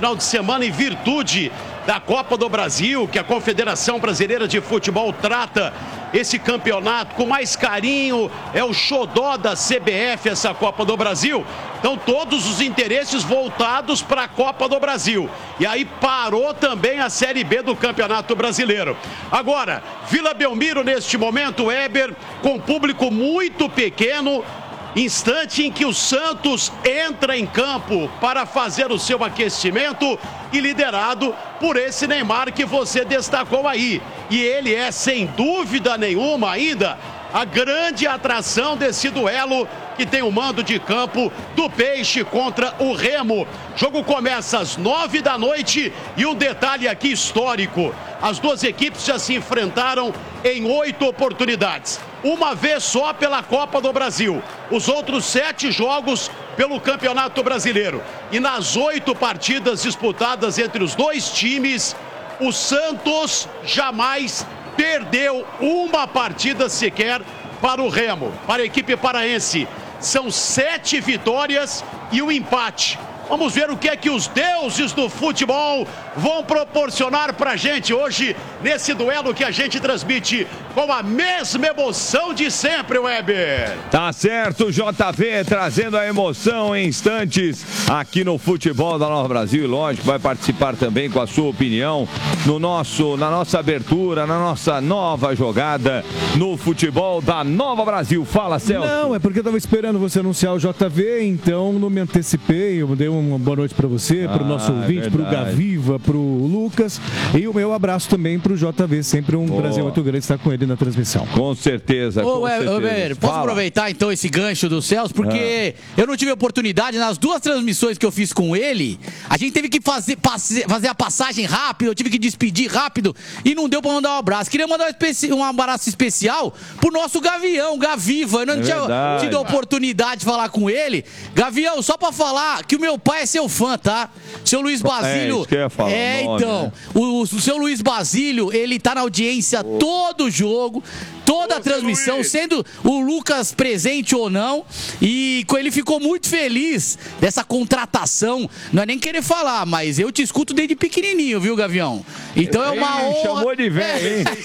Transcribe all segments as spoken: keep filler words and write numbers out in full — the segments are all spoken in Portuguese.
final de semana em virtude da Copa do Brasil, que a Confederação Brasileira de Futebol trata esse campeonato com mais carinho, é o xodó da C B F, essa Copa do Brasil. Então todos os interesses voltados para a Copa do Brasil. E aí parou também a Série B do Campeonato Brasileiro. Agora, Vila Belmiro neste momento, Weber, com público muito pequeno, instante em que o Santos entra em campo para fazer o seu aquecimento e liderado por esse Neymar que você destacou aí. E ele é, sem dúvida nenhuma ainda, a grande atração desse duelo que tem o mando de campo do Peixe contra o Remo. O jogo começa às nove da noite e um detalhe aqui histórico. As duas equipes já se enfrentaram em oito oportunidades. Uma vez só pela Copa do Brasil. Os outros sete jogos pelo Campeonato Brasileiro. E nas oito partidas disputadas entre os dois times, o Santos jamais perdeu uma partida sequer para o Remo, para a equipe paraense. São sete vitórias e um empate. Vamos ver o que é que os deuses do futebol vão proporcionar pra gente hoje nesse duelo que a gente transmite com a mesma emoção de sempre, Weber. Tá certo, J V, trazendo a emoção em instantes aqui no Futebol da Nova Brasil. E lógico, vai participar também com a sua opinião no nosso, na nossa abertura, na nossa nova jogada no Futebol da Nova Brasil. Fala, Celso. Não, é porque eu tava esperando você anunciar o J V, então não me antecipei. Eu dei uma boa noite para você, para o ah, nosso ouvinte, é para o Gaviva, para o Lucas. E o meu abraço também para o J V. Sempre um oh. prazer muito grande estar com ele na transmissão. Com certeza. Ô, com é, certeza. Weber, posso Fala. aproveitar então esse gancho do Celso? Porque ah. eu não tive oportunidade, nas duas transmissões que eu fiz com ele, a gente teve que fazer, passe, fazer a passagem rápido, eu tive que despedir rápido e não deu para mandar um abraço. Queria mandar um, especi um abraço especial pro nosso Gavião, Gaviva. Eu não é tinha verdade. tido a oportunidade de falar com ele. Gavião, só para falar que o meu pai é seu fã, tá? Seu Luiz Basílio. É, isso que eu ia falar, é nome, então. Né? O, o seu Luiz Basílio, ele tá na audiência oh. todo jogo, toda Ô, a transmissão, Luiz. sendo o Lucas presente ou não. E ele ficou muito feliz dessa contratação. Não é nem querer falar, mas eu te escuto desde pequenininho, viu, Gavião? Então é uma Ih, honra. Chamou de velho, hein?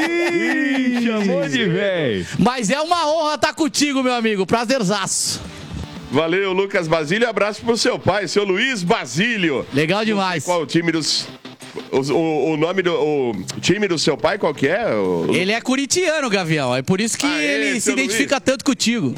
Ih, chamou de velho. Mas é uma honra estar contigo, meu amigo. Prazerzaço. Valeu, Lucas Basílio. Abraço pro seu pai, seu Luiz Basílio. Legal demais. Qual o time dos... O, o, o nome do o time do seu pai, qual que é? O... Ele é corintiano, Gavião. É por isso que ah, ele se identifica Luiz. tanto contigo.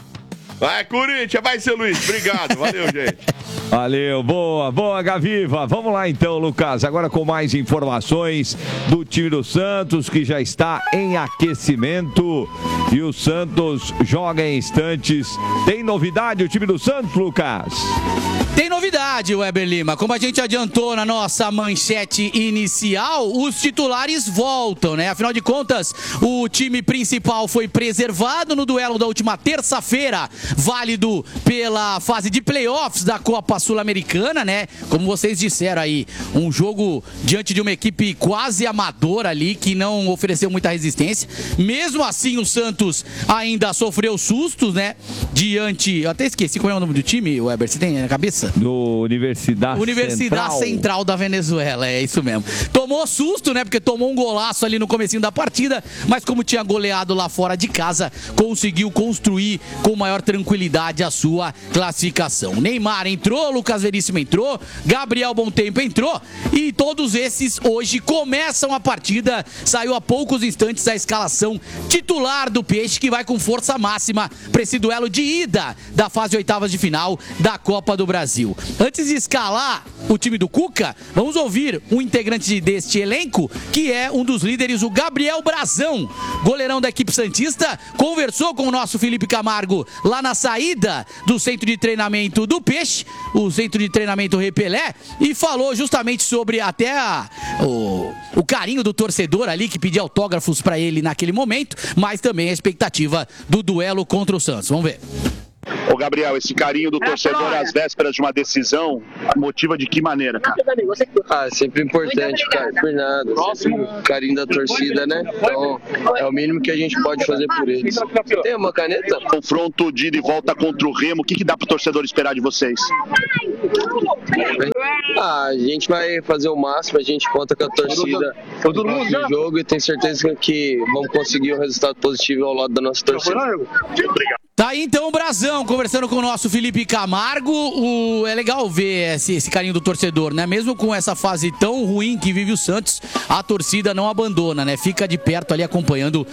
Vai, Corinthians, vai, seu Luiz. Obrigado, valeu, gente. Valeu, boa, boa, Gaviva. Vamos lá então, Lucas, agora com mais informações do time do Santos, que já está em aquecimento e o Santos joga em instantes. Tem novidade o time do Santos, Lucas? Tem novidade, Weber Lima. Como a gente adiantou na nossa manchete inicial, os titulares voltam, né? Afinal de contas, o time principal foi preservado no duelo da última terça-feira, válido pela fase de playoffs da Copa Sul-Americana, né? Como vocês disseram aí, um jogo diante de uma equipe quase amadora ali, que não ofereceu muita resistência. Mesmo assim, o Santos ainda sofreu sustos, né? Diante... Eu até esqueci qual é o nome do time, Weber, você tem na cabeça? Do Universidade, Universidade Central. Central da Venezuela, é isso mesmo. Tomou susto, né? Porque tomou um golaço ali no comecinho da partida, mas como tinha goleado lá fora de casa, conseguiu construir com maior tranquilidade a sua classificação. Neymar entrou, Lucas Veríssimo entrou, Gabriel Bontempo entrou e todos esses hoje começam a partida. Saiu há poucos instantes a escalação titular do Peixe, que vai com força máxima para esse duelo de ida da fase oitavas de final da Copa do Brasil. Antes de escalar o time do Cuca, vamos ouvir um integrante deste elenco, que é um dos líderes, o Gabriel Brazão, goleirão da equipe santista. Conversou com o nosso Felipe Camargo lá na saída do centro de treinamento do Peixe, o centro de treinamento Repelé, e falou justamente sobre até a, o, o carinho do torcedor ali, que pediu autógrafos para ele naquele momento, mas também a expectativa do duelo contra o Santos. Vamos ver. Ô Gabriel, esse carinho do torcedor às vésperas de uma decisão motiva de que maneira, cara? Ah, sempre importante, cara, por nada. Sempre o carinho da torcida, né? Então, é o mínimo que a gente pode fazer por eles. Tem uma caneta? Confronto de ida e volta contra o Remo, o que, que dá pro torcedor esperar de vocês? Ah, a gente vai fazer o máximo, a gente conta com a torcida no jogo e tenho certeza que vamos conseguir um resultado positivo ao lado da nossa torcida. Tá aí então o Brazão conversando com o nosso Felipe Camargo. O... É legal ver esse, esse carinho do torcedor, né? Mesmo com essa fase tão ruim que vive o Santos, a torcida não abandona, né? Fica de perto ali acompanhando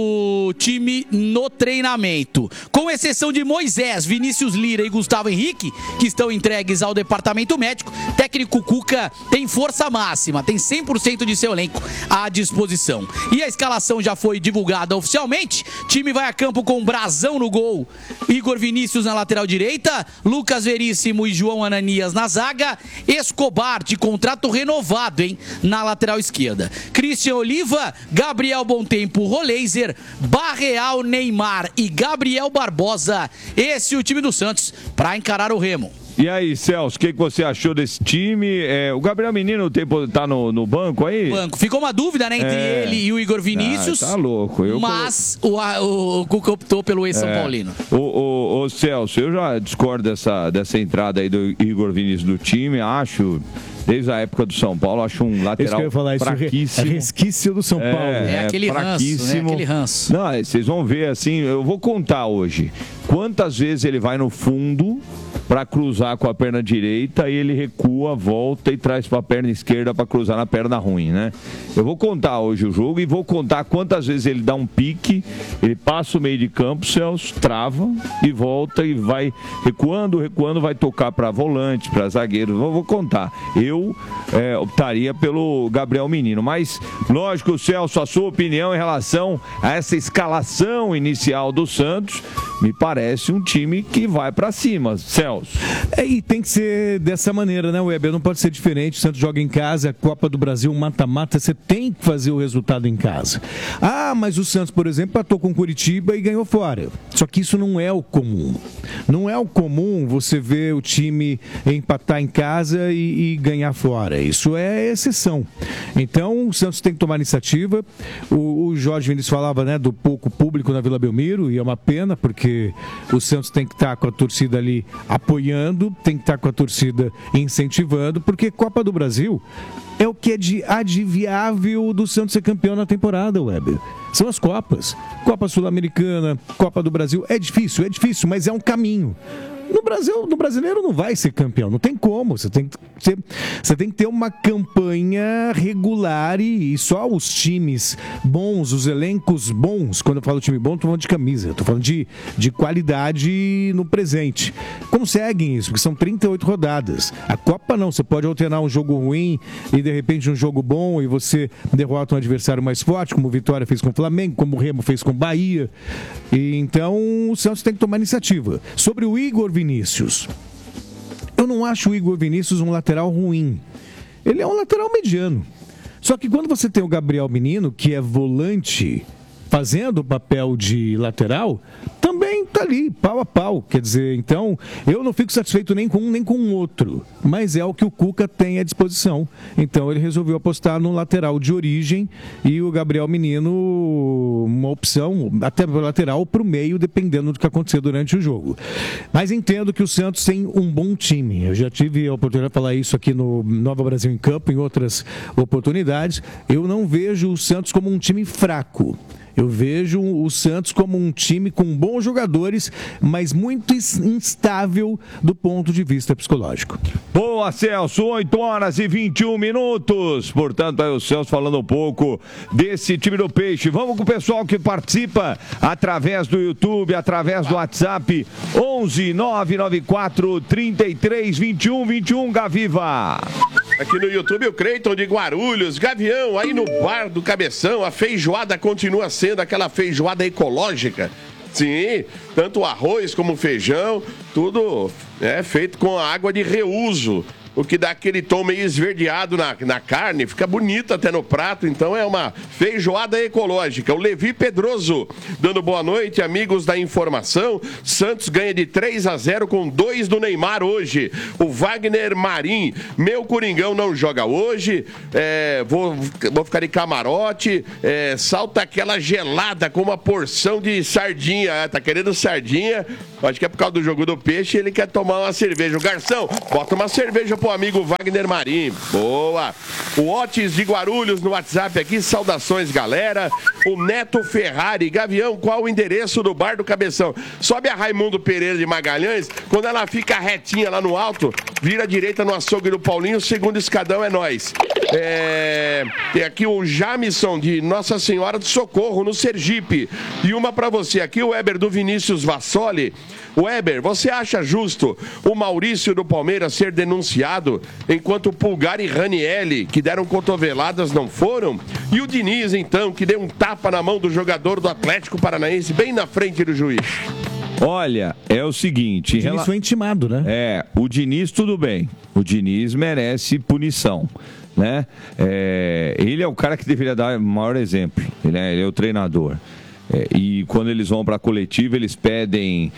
o time no treinamento. Com exceção de Moisés, Vinícius Lira e Gustavo Henrique, que estão entregues ao departamento médico, técnico Cuca tem força máxima, tem cem por cento de seu elenco à disposição. E a escalação já foi divulgada oficialmente. Time vai a campo com Brazão no gol, Igor Vinícius na lateral direita, Lucas Veríssimo e João Ananias na zaga, Escobar de contrato renovado, hein, na lateral esquerda, Christian Oliva, Gabriel Bontempo, Roleiser, Barreal, Neymar e Gabriel Barbosa. Esse é o time do Santos para encarar o Remo. E aí, Celso, o que, que você achou desse time? É, o Gabriel Menino tá no, no banco aí? Banco. Ficou uma dúvida, né, entre é... ele e o Igor Vinícius. Ah, tá louco. Eu mas colo... o, o Cuca optou pelo ex-São é... Paulino. O, o, o Celso, eu já discordo dessa, dessa entrada aí do Igor Vinícius do time. Acho, desde a época do São Paulo, acho um lateral isso que eu ia falar, isso fraquíssimo. É resquício do São Paulo. É, é aquele ranço, né? Aquele ranço. Não, vocês vão ver assim, eu vou contar hoje. Quantas vezes ele vai no fundo para cruzar com a perna direita e ele recua, volta e traz para a perna esquerda para cruzar na perna ruim, né? Eu vou contar hoje o jogo e vou contar quantas vezes ele dá um pique, ele passa o meio de campo, Celso, trava e volta e vai recuando, recuando, vai tocar para volante, para zagueiro. Eu vou contar. Eu é, optaria pelo Gabriel Menino, mas lógico, Celso, a sua opinião em relação a essa escalação inicial do Santos, me parece um time que vai para cima, Celso. É, e tem que ser dessa maneira, né, Weber? Não pode ser diferente. O Santos joga em casa, a Copa do Brasil, mata-mata, você tem que fazer o resultado em casa. Ah, mas o Santos, por exemplo, empatou com Curitiba e ganhou fora. Só que isso não é o comum. Não é o comum você ver o time empatar em casa e, e ganhar fora. Isso é exceção. Então, o Santos tem que tomar iniciativa. O, o Jorge Vinícius falava, né, do pouco público na Vila Belmiro, e é uma pena, porque o Santos tem que estar com a torcida ali apoiando, tem que estar com a torcida incentivando, porque Copa do Brasil é o que é de adivinhável do Santos ser campeão na temporada, Weber. São as Copas. Copa Sul-Americana, Copa do Brasil. É difícil, é difícil, mas é um caminho. No Brasil, no brasileiro não vai ser campeão, não tem como. Você tem que ter, você tem que ter uma campanha regular e, e só os times bons, os elencos bons. Quando eu falo time bom, estou falando de camisa, estou falando de, de qualidade no presente. Conseguem isso, porque são trinta e oito rodadas. A Copa não, você pode alternar um jogo ruim e de repente um jogo bom e você derrota um adversário mais forte, como o Vitória fez com o Flamengo, como o Remo fez com o Bahia. E, então o Santos tem que tomar iniciativa. Sobre o Igor Vinícius, eu não acho o Igor Vinícius um lateral ruim. Ele é um lateral mediano. Só que quando você tem o Gabriel Menino, que é volante, fazendo o papel de lateral, também tá ali, pau a pau. Quer dizer, então, eu não fico satisfeito nem com um nem com o outro, mas é o que o Cuca tem à disposição. Então, ele resolveu apostar no lateral de origem e o Gabriel Menino, uma opção, até para o lateral ou para o meio, dependendo do que acontecer durante o jogo. Mas entendo que o Santos tem um bom time. Eu já tive a oportunidade de falar isso aqui no Nova Brasil em Campo, em outras oportunidades. Eu não vejo o Santos como um time fraco. Eu vejo o Santos como um time com bons jogadores, mas muito instável do ponto de vista psicológico. Boa, Celso, oito horas e vinte e um minutos. Portanto, aí o Celso falando um pouco desse time do Peixe. Vamos com o pessoal que participa através do YouTube, através do WhatsApp. onze nove nove quatro, trinta e três, vinte e um, vinte e um, Gaviva. Aqui no YouTube, o Creiton de Guarulhos. Gavião, aí no Bar do Cabeção, a feijoada continua sendo aquela feijoada ecológica. Sim, tanto o arroz como o feijão, tudo é feito com água de reuso, o que dá aquele tom meio esverdeado na, na carne, fica bonito até no prato, então é uma feijoada ecológica. O Levi Pedroso, dando boa noite, amigos da informação. Santos ganha de três a zero com dois do Neymar hoje. O Wagner Marim, meu Coringão não joga hoje, é, vou, vou ficar de camarote, é, salta aquela gelada com uma porção de sardinha, é, tá querendo sardinha, acho que é por causa do jogo do peixe, ele quer tomar uma cerveja. O garçom, bota uma cerveja pro pro amigo Wagner Marim. Boa. O Otis de Guarulhos no WhatsApp aqui. Saudações, galera. O Neto Ferrari. Gavião, qual o endereço do bar do Cabeção? Sobe a Raimundo Pereira de Magalhães. Quando ela fica retinha lá no alto, vira à direita no açougue do Paulinho. O segundo escadão é nós. É... Tem aqui o Jamison de Nossa Senhora do Socorro, no Sergipe. E uma pra você aqui, o Weber do Vinícius Vassoli. Weber, você acha justo o Maurício do Palmeiras ser denunciado, enquanto o Pulgar e Ranielli, que deram cotoveladas, não foram? E o Diniz, então, que deu um tapa na mão do jogador do Atlético Paranaense, bem na frente do juiz? Olha, é o seguinte... O Diniz foi intimado, né? É, o Diniz tudo bem. O Diniz merece punição, né? É, ele é o cara que deveria dar o maior exemplo. Ele é, ele é o treinador. É, e quando eles vão para a coletiva, eles pedem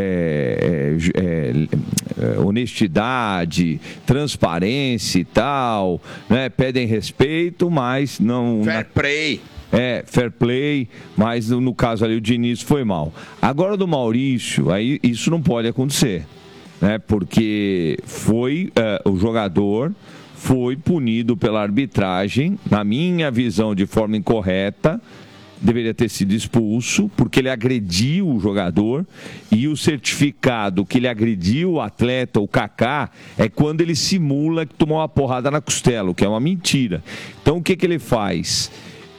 é, é, é, honestidade, transparência e tal, né? Pedem respeito, mas não... Fair play. É, fair play, mas no, no caso ali o Diniz foi mal. Agora do Maurício, aí isso não pode acontecer, né? Porque foi uh, o jogador foi punido pela arbitragem, na minha visão, de forma incorreta. Deveria ter sido expulso, porque ele agrediu o jogador, e o certificado que ele agrediu o atleta, o Kaká, é quando ele simula que tomou uma porrada na costela, o que é uma mentira. Então o que, que ele faz?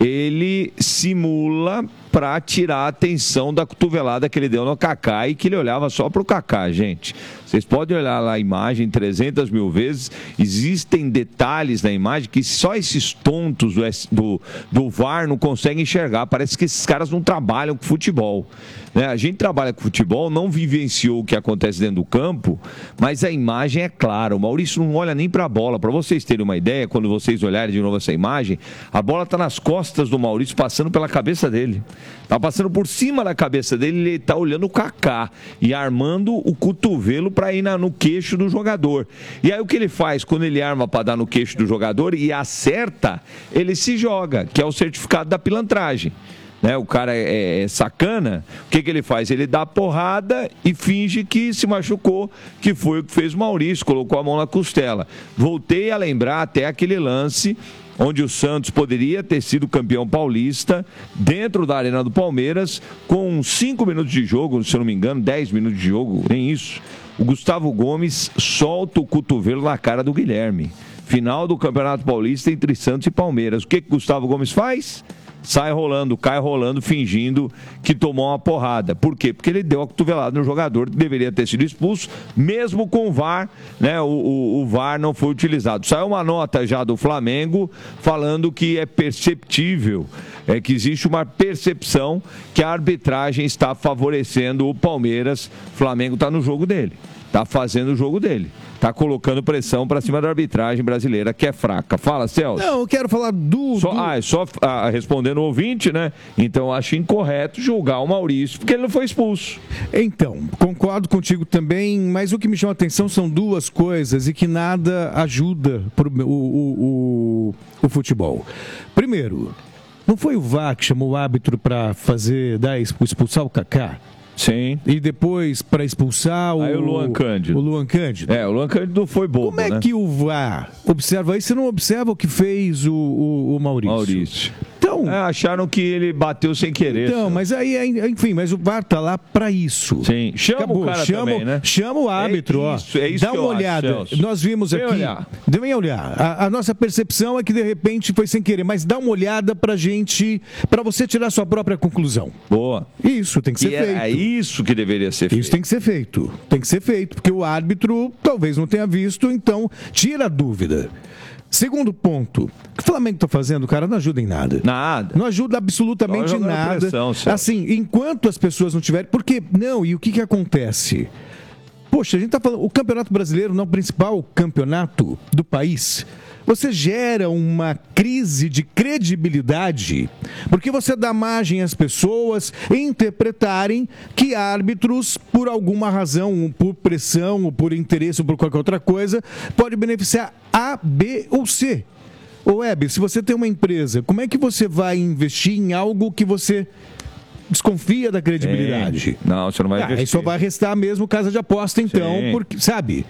Ele simula para tirar a atenção da cotovelada que ele deu no Kaká e que ele olhava só para o Kaká, gente. Vocês podem olhar lá a imagem trezentas mil vezes, existem detalhes na imagem que só esses tontos do, do, do V A R não conseguem enxergar. Parece que esses caras não trabalham com futebol, né? A gente trabalha com futebol, não vivenciou o que acontece dentro do campo, mas a imagem é clara. O Maurício não olha nem para a bola. Para vocês terem uma ideia, quando vocês olharem de novo essa imagem, a bola está nas costas do Maurício, passando pela cabeça dele. Está passando por cima da cabeça dele, ele está olhando o Kaká e armando o cotovelo para ir na, no queixo do jogador. E aí o que ele faz quando ele arma para dar no queixo do jogador e acerta, ele se joga, que é o certificado da pilantragem. Né? O cara é, é sacana, o que, que ele faz? Ele dá porrada e finge que se machucou, que foi o que fez o Maurício, colocou a mão na costela. Voltei a lembrar até aquele lance onde o Santos poderia ter sido campeão paulista dentro da Arena do Palmeiras, com cinco minutos de jogo, se eu não me engano, dez minutos de jogo, nem isso. O Gustavo Gomes solta o cotovelo na cara do Guilherme. Final do Campeonato Paulista entre Santos e Palmeiras. O que que o Gustavo Gomes faz? Sai rolando, cai rolando, fingindo que tomou uma porrada. Por quê? Porque ele deu a cotovelada no jogador que deveria ter sido expulso, mesmo com o V A R, né? O, o, o V A R não foi utilizado. Saiu uma nota já do Flamengo falando que é perceptível, é que existe uma percepção que a arbitragem está favorecendo o Palmeiras. O Flamengo está no jogo dele, está fazendo o jogo dele. Está colocando pressão para cima da arbitragem brasileira, que é fraca. Fala, Celso. Não, eu quero falar do... Só, do... Ah, só ah, respondendo o ouvinte, né? Então, eu acho incorreto julgar o Maurício, porque ele não foi expulso. Então, concordo contigo também, mas o que me chama a atenção são duas coisas e que nada ajuda pro, o, o, o, o futebol. Primeiro, não foi o V A R que chamou o árbitro para fazer, dar, expulsar o Kaká? Sim. E depois para expulsar o... Aí o Luan Cândido. O Luan Cândido. É, o Luan Cândido foi bobo, Como é né? que o V A R observa isso? Você não observa o que fez o, o, o Maurício? Maurício. Então... É, acharam que ele bateu sem querer. Então, sabe? mas aí, enfim, mas o V A R tá lá para isso. Sim. Chama Acabou. o cara chama, também, né? Chama o árbitro, é ó. isso, é isso Dá que uma eu olhada. acho, Nós vimos Vem aqui... olhar. Devem olhar. A, a nossa percepção é que, de repente, foi sem querer, mas dá uma olhada pra gente, pra você tirar sua própria conclusão. Boa. Isso tem que ser E feito. é isso que deveria ser feito. Isso tem que ser feito. Tem que ser feito, porque o árbitro talvez não tenha visto, então tira a dúvida. Segundo ponto, o que o Flamengo está fazendo, cara, não ajuda em nada. Nada. Não ajuda absolutamente em nada. Pressão, assim, enquanto as pessoas não tiverem... Porque, não, e o que que acontece? Poxa, a gente está falando... O Campeonato Brasileiro não é o principal campeonato do país. Você gera uma crise de credibilidade, porque você dá margem às pessoas interpretarem que árbitros, por alguma razão, por pressão, ou por interesse, ou por qualquer outra coisa, pode beneficiar A, B ou C. Ô, Hebe, se você tem uma empresa, como é que você vai investir em algo que você desconfia da credibilidade? Não, você não vai ah, investir. aí só vai restar mesmo casa de aposta, então, Sim. porque, sabe...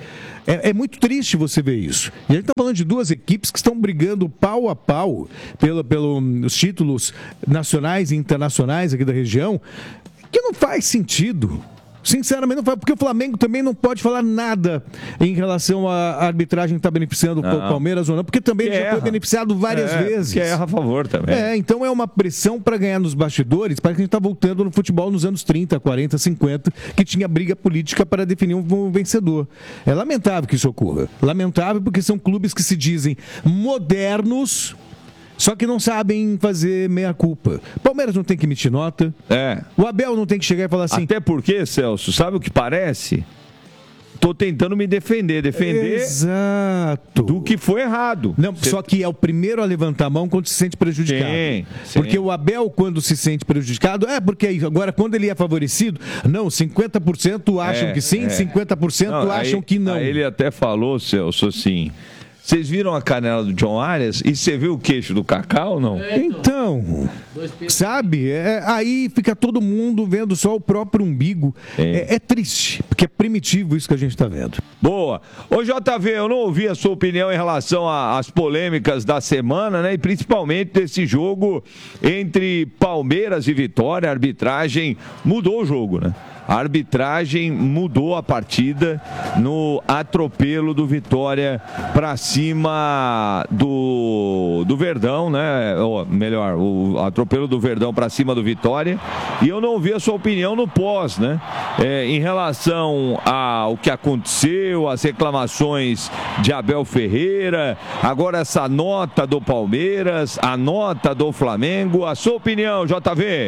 É, é muito triste você ver isso. E a gente está falando de duas equipes que estão brigando pau a pau pelos pelo, títulos nacionais e internacionais aqui da região, que não faz sentido. Sinceramente não faz, porque o Flamengo também não pode falar nada em relação à arbitragem que está beneficiando o Palmeiras ou não, porque também que já erra. foi beneficiado várias é, vezes. Que erra a favor também. É, então é uma pressão para ganhar nos bastidores, parece que a gente está voltando no futebol nos anos trinta, quarenta, cinquenta, que tinha briga política para definir um vencedor. É lamentável que isso ocorra. Lamentável porque são clubes que se dizem modernos, só que não sabem fazer meia-culpa. Palmeiras não tem que emitir nota. É. O Abel não tem que chegar e falar assim... Até porque, Celso, sabe o que parece? Tô tentando me defender. Defender Exato. do que foi errado. Não, Você... só que é o primeiro a levantar a mão quando se sente prejudicado. Sim, sim. Porque o Abel, quando se sente prejudicado, é porque agora quando ele é favorecido, não, cinquenta por cento acham é, que sim, é. cinquenta por cento não, acham aí, que não. Aí ele até falou, Celso, assim... Vocês viram a canela do John Arias e você viu o queixo do Kaká ou não? Então, sabe, é, aí fica todo mundo vendo só o próprio umbigo. É, é, é triste, porque é primitivo isso que a gente está vendo. Boa. Ô J V, eu não ouvi a sua opinião em relação às polêmicas da semana, né? E principalmente desse jogo entre Palmeiras e Vitória. A arbitragem mudou o jogo, né? A arbitragem mudou a partida no atropelo do Vitória para cima do, do Verdão, né? Ou, melhor, o atropelo do Verdão para cima do Vitória. E eu não ouvi a sua opinião no pós, né? É, em relação ao que aconteceu, as reclamações de Abel Ferreira, agora essa nota do Palmeiras, a nota do Flamengo. A sua opinião, J V?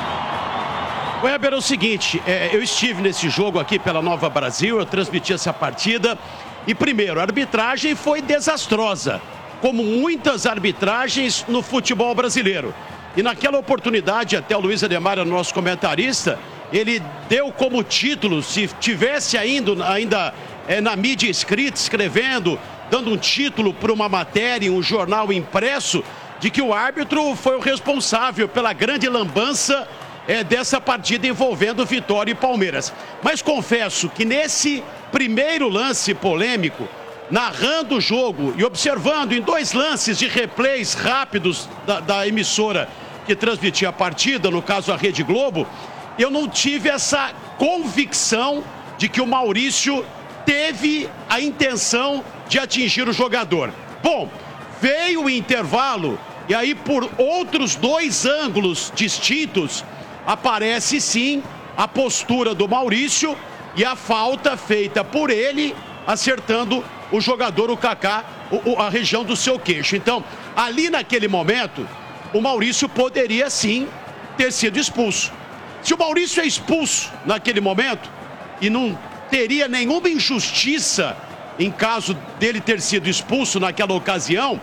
Weber, é o seguinte, é, eu estive nesse jogo aqui pela Nova Brasil, eu transmiti essa partida e, primeiro, a arbitragem foi desastrosa, como muitas arbitragens no futebol brasileiro. E naquela oportunidade, até o Luiz Ademar, nosso comentarista, ele deu como título, se tivesse ainda, ainda é, na mídia escrita, escrevendo, dando um título para uma matéria, um jornal impresso, de que o árbitro foi o responsável pela grande lambança É, dessa partida envolvendo Vitória e Palmeiras. Mas confesso que nesse primeiro lance polêmico, narrando o jogo e observando em dois lances de replays rápidos da, da emissora que transmitia a partida, no caso a Rede Globo, eu não tive essa convicção de que o Maurício teve a intenção de atingir o jogador. Bom, veio o intervalo e aí por outros dois ângulos distintos, aparece sim a postura do Maurício e a falta feita por ele, acertando o jogador, o Kaká, o, a região do seu queixo. Então, ali naquele momento, o Maurício poderia sim ter sido expulso. Se o Maurício é expulso naquele momento e não teria nenhuma injustiça em caso dele ter sido expulso naquela ocasião,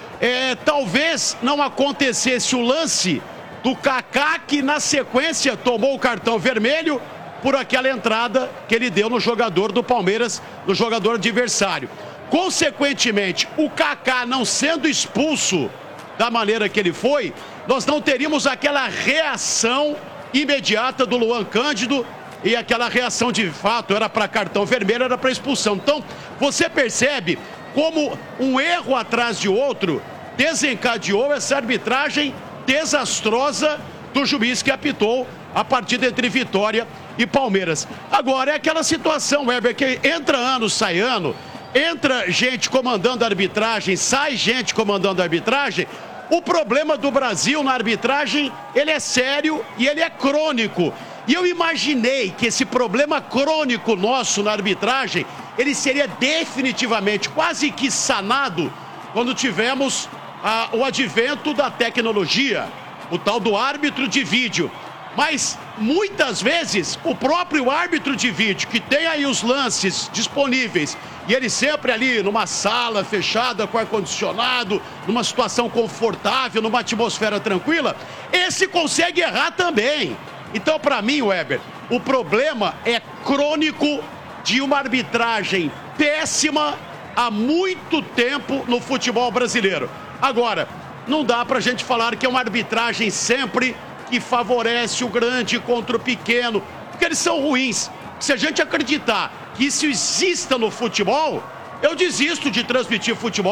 é, talvez não acontecesse o lance do Kaká, que na sequência tomou o cartão vermelho por aquela entrada que ele deu no jogador do Palmeiras, no jogador adversário. Consequentemente, o Kaká não sendo expulso da maneira que ele foi, nós não teríamos aquela reação imediata do Luan Cândido, e aquela reação de fato era para cartão vermelho, era para expulsão. Então, você percebe como um erro atrás de outro desencadeou essa arbitragem desastrosa do juiz que apitou a partida entre Vitória e Palmeiras. Agora é aquela situação, Weber, que entra ano, sai ano, entra gente comandando a arbitragem, sai gente comandando a arbitragem. O problema do Brasil na arbitragem, ele é sério e ele é crônico. E eu imaginei que esse problema crônico nosso na arbitragem, ele seria definitivamente quase que sanado quando tivemos Ah, o advento da tecnologia, o tal do árbitro de vídeo. Mas, muitas vezes, o próprio árbitro de vídeo, que tem aí os lances disponíveis, e ele sempre ali numa sala fechada com ar-condicionado, numa situação confortável, numa atmosfera tranquila, esse consegue errar também. Então, para mim, Weber, o problema é crônico de uma arbitragem péssima há muito tempo no futebol brasileiro. Agora, não dá pra gente falar que é uma arbitragem sempre que favorece o grande contra o pequeno, porque eles são ruins. Se a gente acreditar que isso exista no futebol, eu desisto de transmitir futebol.